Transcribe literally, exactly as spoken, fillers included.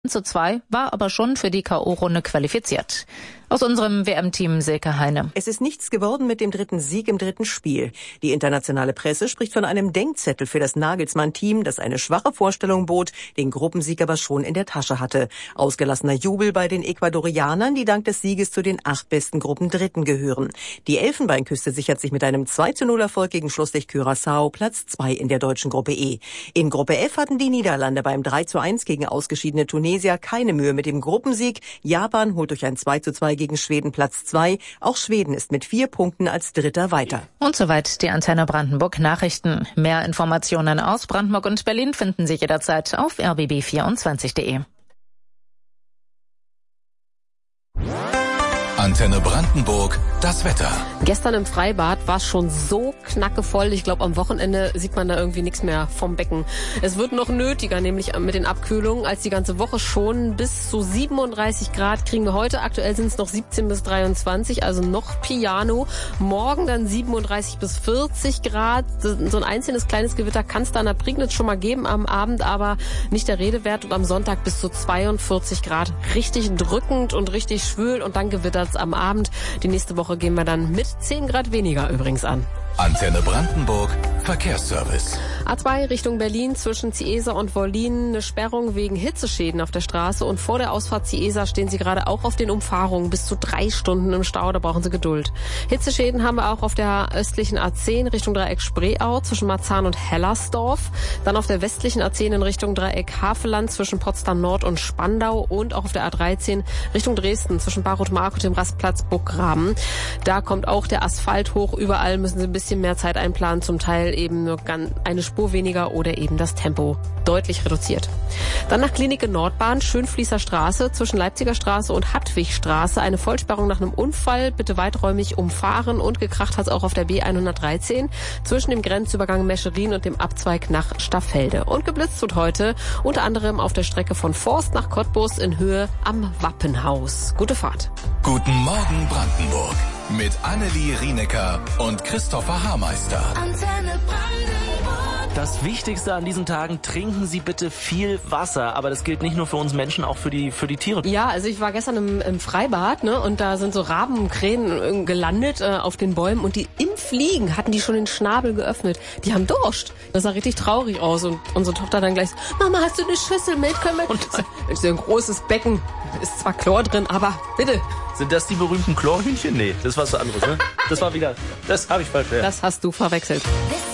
sieben zu zwei, war aber schon für die K O-Runde qualifiziert. Aus unserem W M-Team Silke Heine. Es ist nichts geworden mit dem dritten Sieg im dritten Spiel. Die internationale Presse spricht von einem Denkzettel für das Nagelsmann-Team, das eine schwache Vorstellung bot, den Gruppensieg aber schon in der Tasche hatte. Ausgelassener Jubel bei den Ecuadorianern, die dank des Sieges zu den acht besten Gruppendritten gehören. Die Elfenbeinküste sichert sich mit einem zwei zu null Erfolg gegen Schlusslicht Curaçao Platz zwei in der deutschen Gruppe E. In Gruppe F hatten die Niederlande beim drei zu eins gegen ausgeschiedene Tunesier keine Mühe mit dem Gruppensieg. Japan holt durch ein zwei zu zwei gegen Schweden Platz zwei. Auch Schweden ist mit vier Punkten als Dritter weiter. Und soweit die Antenne Brandenburg Nachrichten. Mehr Informationen aus Brandenburg und Berlin finden Sie jederzeit auf r b b vierundzwanzig punkt de. Antenne Brandenburg, das Wetter. Gestern im Freibad war es schon so knackevoll. Ich glaube, am Wochenende sieht man da irgendwie nichts mehr vom Becken. Es wird noch nötiger, nämlich mit den Abkühlungen, als die ganze Woche schon. Bis zu siebenunddreißig Grad kriegen wir heute. Aktuell sind es noch siebzehn bis dreiundzwanzig, also noch Piano. Morgen dann siebenunddreißig bis vierzig Grad. So ein einzelnes kleines Gewitter kann es da an der Prignitz schon mal geben am Abend, aber nicht der Rede wert. Und am Sonntag bis zu zweiundvierzig Grad. Richtig drückend und richtig schwül und dann gewittert am Abend. Die nächste Woche gehen wir dann mit zehn Grad weniger übrigens an. Antenne Brandenburg, Verkehrsservice. A zwei Richtung Berlin zwischen Ziesa und Wollin, eine Sperrung wegen Hitzeschäden auf der Straße und vor der Ausfahrt Ziesa stehen Sie gerade auch auf den Umfahrungen bis zu drei Stunden im Stau, da brauchen Sie Geduld. Hitzeschäden haben wir auch auf der östlichen A zehn Richtung Dreieck Spreeau zwischen Marzahn und Hellersdorf, dann auf der westlichen A zehn in Richtung Dreieck Havelland zwischen Potsdam Nord und Spandau und auch auf der A dreizehn Richtung Dresden zwischen Barut-Mark und dem Rastplatz Buckgraben. Da kommt auch der Asphalt hoch, überall müssen Sie ein bisschen mehr Zeit einplanen, zum Teil eben nur eine Spur weniger oder eben das Tempo deutlich reduziert. Dann nach Klinike Nordbahn, Schönfließer Straße zwischen Leipziger Straße und Hadwigstraße. Eine Vollsperrung nach einem Unfall, bitte weiträumig umfahren und gekracht hat es auch auf der B hundertdreizehn zwischen dem Grenzübergang Mescherin und dem Abzweig nach Staffelde. Und geblitzt wird heute unter anderem auf der Strecke von Forst nach Cottbus in Höhe am Wappenhaus. Gute Fahrt. Guten Morgen Brandenburg mit Annelie Rienecker und Christopher Haarmeister. Antenne Brandenburg. Das Wichtigste an diesen Tagen, trinken Sie bitte viel Wasser. Aber das gilt nicht nur für uns Menschen, auch für die für die Tiere. Ja, also ich war gestern im, im Freibad, ne, und da sind so Raben und Krähen gelandet äh, auf den Bäumen und die im Fliegen hatten die schon den Schnabel geöffnet. Die haben Durst. Das sah richtig traurig aus und unsere Tochter dann gleich so, Mama, hast du eine Schüssel mit? Können wir... Und das ist ein großes Becken. Ist zwar Chlor drin, aber bitte. Sind das die berühmten Chlorhühnchen? Nee, das war was anderes, ne? Das war wieder, das habe ich falsch. Ja. Das hast du verwechselt.